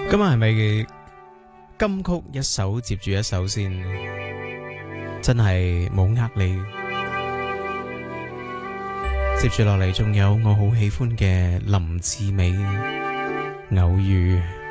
今晚係咪金曲一首接住一首先？真係冇呃你。接住落嚟仲有我好喜歡嘅林志美偶遇。